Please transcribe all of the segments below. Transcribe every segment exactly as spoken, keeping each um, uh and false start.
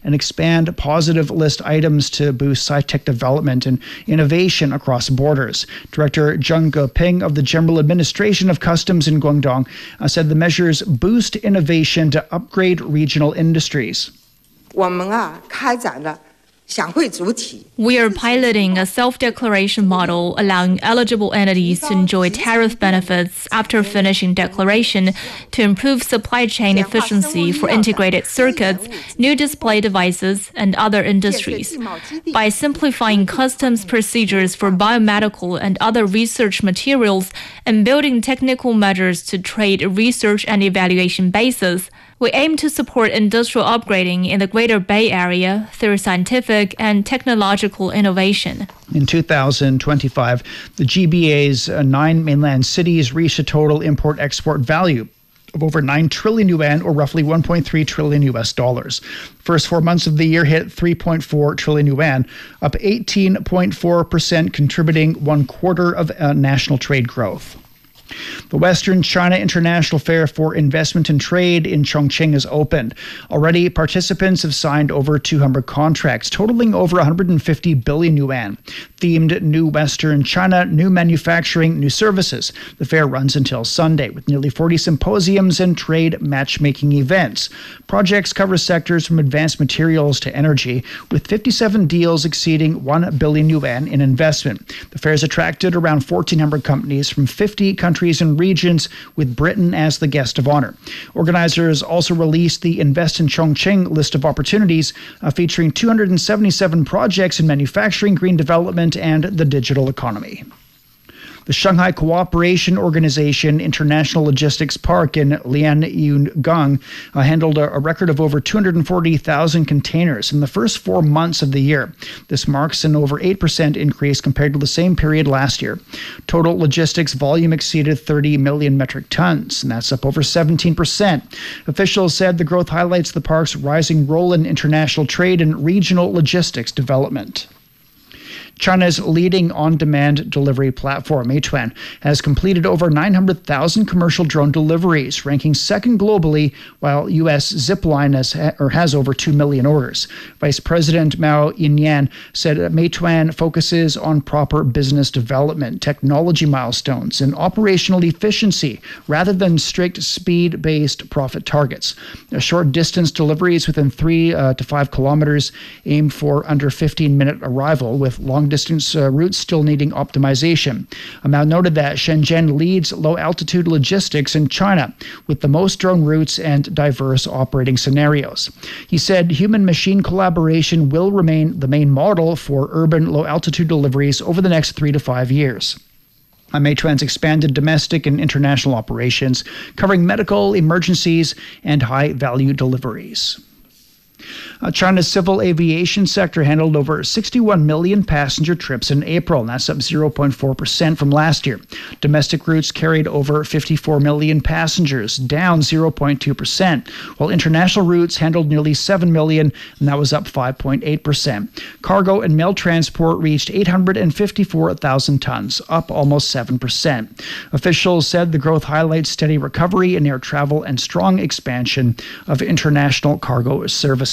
and expand positive list items to boost sci-tech development and innovation across borders. Director Zheng Geping of the General Administration of Customs in Guangdong uh, said the measures boost innovation to upgrade regional industries. We are piloting a self-declaration model allowing eligible entities to enjoy tariff benefits after finishing declaration to improve supply chain efficiency for integrated circuits, new display devices, and other industries. By simplifying customs procedures for biomedical and other research materials and building technical measures to trade research and evaluation bases, we aim to support industrial upgrading in the Greater Bay Area through scientific and technological innovation. In two thousand twenty-five, the G B A's uh, nine mainland cities reached a total import-export value of over nine trillion yuan, or roughly one point three trillion U S dollars. First four months of the year hit three point four trillion yuan, up eighteen point four percent, contributing one quarter of uh, national trade growth. The Western China International Fair for Investment and Trade in Chongqing has opened. Already, participants have signed over two hundred contracts, totaling over one hundred fifty billion yuan. Themed New Western China, New Manufacturing, New Services. The fair runs until Sunday, with nearly forty symposiums and trade matchmaking events. Projects cover sectors from advanced materials to energy, with fifty-seven deals exceeding one billion yuan in investment. The fair has attracted around fourteen hundred companies from fifty countries and regions, with Britain as the guest of honor. Organizers also released the Invest in Chongqing list of opportunities, uh, featuring two hundred seventy-seven projects in manufacturing, green development, and the digital economy. The Shanghai Cooperation Organization International Logistics Park in Lianyungang uh, handled a, a record of over two hundred forty thousand containers in the first four months of the year. This marks an over eight percent increase compared to the same period last year. Total logistics volume exceeded thirty million metric tons, and that's up over seventeen percent. Officials said the growth highlights the park's rising role in international trade and regional logistics development. China's leading on-demand delivery platform, Meituan, has completed over nine hundred thousand commercial drone deliveries, ranking second globally, while U S Zipline has, or has over two million orders. Vice President Mao Yinan said Meituan focuses on proper business development, technology milestones, and operational efficiency, rather than strict speed-based profit targets. Short-distance deliveries within three uh, to five kilometers aim for under fifteen-minute arrival, with long distance uh, routes still needing optimization. Mao noted that Shenzhen leads low-altitude logistics in China, with the most drone routes and diverse operating scenarios. He said human-machine collaboration will remain the main model for urban low-altitude deliveries over the next three to five years. Meituan's expanded domestic and international operations, covering medical, emergencies, and high-value deliveries. Uh, China's civil aviation sector handled over sixty-one million passenger trips in April, and that's up zero point four percent from last year. Domestic routes carried over fifty-four million passengers, down zero point two percent, while international routes handled nearly seven million, and that was up five point eight percent. Cargo and mail transport reached eight hundred fifty-four thousand tons, up almost seven percent. Officials said the growth highlights steady recovery in air travel and strong expansion of international cargo services.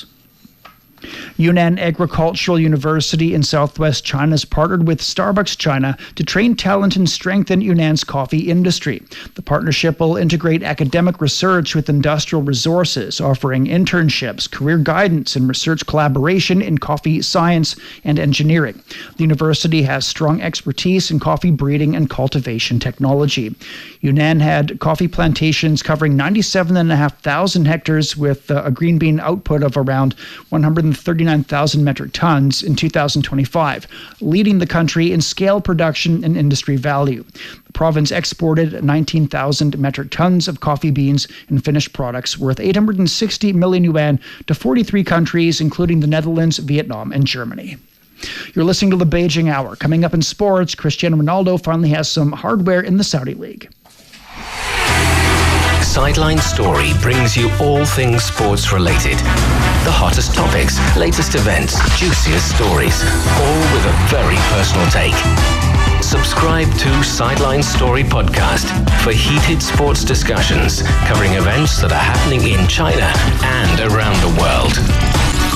Yunnan Agricultural University in southwest China has partnered with Starbucks China to train talent and strengthen Yunnan's coffee industry. The partnership will integrate academic research with industrial resources, offering internships, career guidance, and research collaboration in coffee science and engineering. The university has strong expertise in coffee breeding and cultivation technology. Yunnan had coffee plantations covering ninety-seven thousand five hundred hectares with a green bean output of around one hundred thirty-nine thousand metric tons in two thousand twenty-five, leading the country in scale production and industry value. The province exported nineteen thousand metric tons of coffee beans and finished products worth eight hundred sixty million yuan to forty-three countries, including the Netherlands, Vietnam, and Germany. You're listening to the Beijing Hour. Coming up in sports, Cristiano Ronaldo finally has some hardware in the Saudi League. Sideline Story brings you all things sports related. The hottest topics, latest events, juiciest stories, all with a very personal take. Subscribe to Sideline Story Podcast for heated sports discussions covering events that are happening in China and around the world.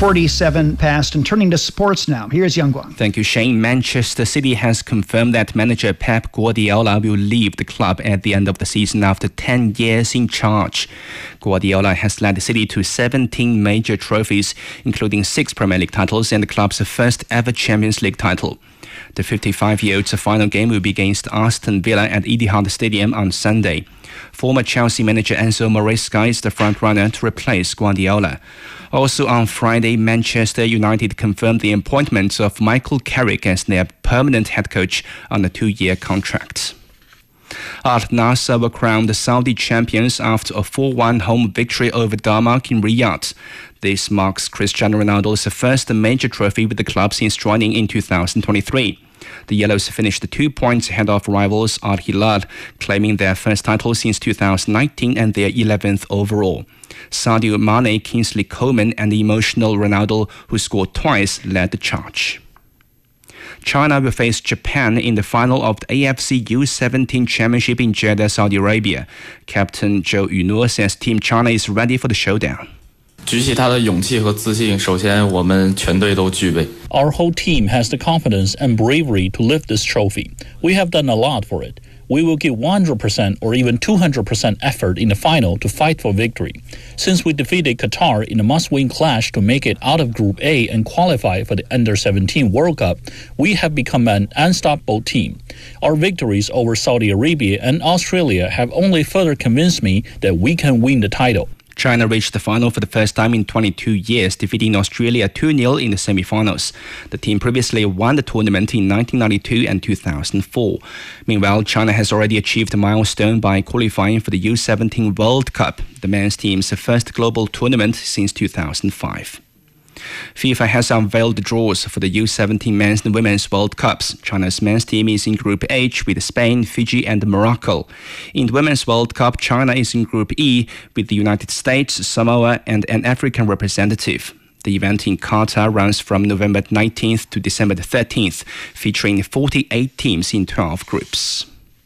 forty-seven past, and turning to sports now. Here's Yang Guang. Thank you, Shane. Manchester City has confirmed that manager Pep Guardiola will leave the club at the end of the season after ten years in charge. Guardiola has led the City to seventeen major trophies, including six Premier League titles and the club's first ever Champions League title. The fifty-five-year-old's final game will be against Aston Villa at Etihad Stadium on Sunday. Former Chelsea manager Enzo Maresca is the front-runner to replace Guardiola. Also on Friday, Manchester United confirmed the appointment of Michael Carrick as their permanent head coach on a two-year contract. Al Nassr were crowned Saudi champions after a four one home victory over Denmark in Riyadh. This marks Cristiano Ronaldo's first major trophy with the club since joining in two thousand twenty-three. The Yellows finished two points ahead of rivals Al Hilal, claiming their first title since two thousand nineteen and their eleventh overall. Sadio Mane, Kingsley Coman and the emotional Ronaldo, who scored twice, led the charge. China will face Japan in the final of the A F C U seventeen Championship in Jeddah, Saudi Arabia. Captain Zhou Yunor says Team China is ready for the showdown. Our whole team has the confidence and bravery to lift this trophy. We have done a lot for it. We will give one hundred percent or even two hundred percent effort in the final to fight for victory. Since we defeated Qatar in a must-win clash to make it out of Group A and qualify for the under seventeen World Cup, we have become an unstoppable team. Our victories over Saudi Arabia and Australia have only further convinced me that we can win the title. China reached the final for the first time in twenty-two years, defeating Australia two nil in the semi-finals. The team previously won the tournament in nineteen ninety-two and two thousand four. Meanwhile, China has already achieved a milestone by qualifying for the U seventeen World Cup, the men's team's first global tournament since two thousand five. FIFA has unveiled the draws for the U seventeen Men's and Women's World Cups. China's men's team is in Group H with Spain, Fiji and Morocco. In the Women's World Cup, China is in Group E with the United States, Samoa and an African representative. The event in Qatar runs from November nineteenth to December thirteenth, featuring forty-eight teams in twelve groups.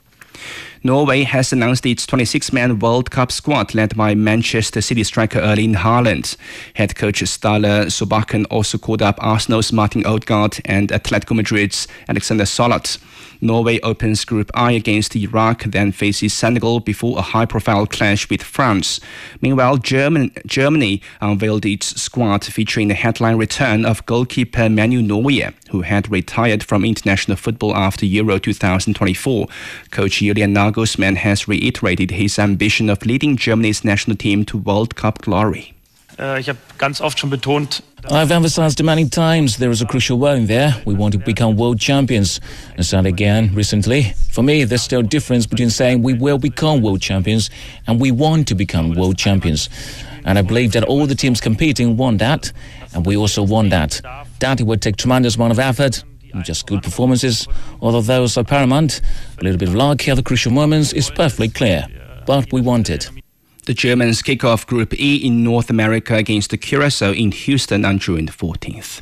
Norway has announced its twenty-six man World Cup squad led by Manchester City striker Erling Haaland. Head coach Ståle Solbakken also called up Arsenal's Martin Odegaard and Atletico Madrid's Alexander Sørloth. Norway opens Group I against Iraq, then faces Senegal before a high-profile clash with France. Meanwhile, German, Germany unveiled its squad featuring the headline return of goalkeeper Manuel Neuer, who had retired from international football after Euro twenty twenty-four. Coach Julian Nagelsmann has reiterated his ambition of leading Germany's national team to World Cup glory. Ich habe ganz oft schon betont, I've emphasized many times there is a crucial word in there. We want to become world champions. And said again recently, for me, there's still a difference between saying we will become world champions and we want to become world champions. And I believe that all the teams competing want that, and we also want that. That it will take tremendous amount of effort, not just good performances, although those are paramount. A little bit of luck at the crucial moments is perfectly clear, but we want it. The Germans kick off Group E in North America against the Curacao in Houston on June fourteenth.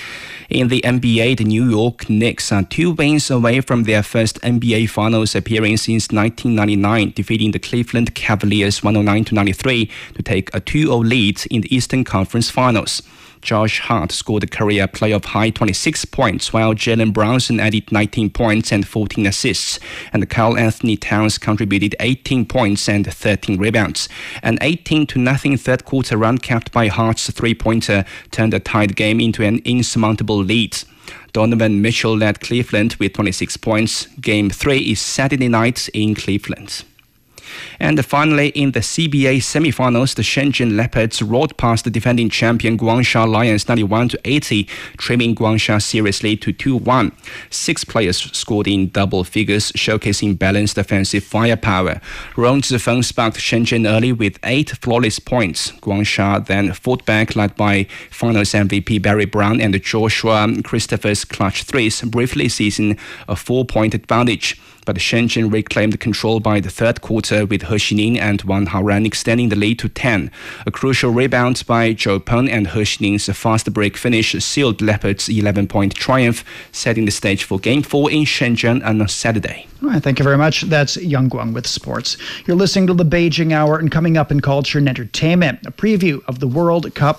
In the N B A, the New York Knicks are two wins away from their first N B A Finals appearance since nineteen ninety-nine, defeating the Cleveland Cavaliers one oh nine to ninety-three to take a two oh lead in the Eastern Conference Finals. Josh Hart scored a career playoff high twenty-six points, while Jalen Brunson added nineteen points and fourteen assists, and Karl Anthony Towns contributed eighteen points and thirteen rebounds. An eighteen to nothing third quarter run capped by Hart's three-pointer turned a tied game into an insurmountable lead. Donovan Mitchell led Cleveland with twenty-six points. Game three is Saturday night in Cleveland. And finally, in the C B A semifinals, the Shenzhen Leopards rolled past the defending champion Guangxia Lions ninety-one to eighty, trimming Guangxia seriously to two one. Six players scored in double figures, showcasing balanced offensive firepower. Ron Zifeng sparked Shenzhen early with eight flawless points. Guangxia then fought back, led by finals M V P Barry Brown and Joshua Christopher's clutch threes, briefly seizing a four-point advantage. But Shenzhen reclaimed control by the third quarter with He Xining and Wang Haoran extending the lead to ten. A crucial rebound by Zhou Peng and He Xining's fast break finish sealed Leopards' eleven-point triumph, setting the stage for Game four in Shenzhen on Saturday. All right, thank you very much. That's Yang Guang with sports. You're listening to the Beijing Hour, and coming up in culture and entertainment, a preview of the World Cup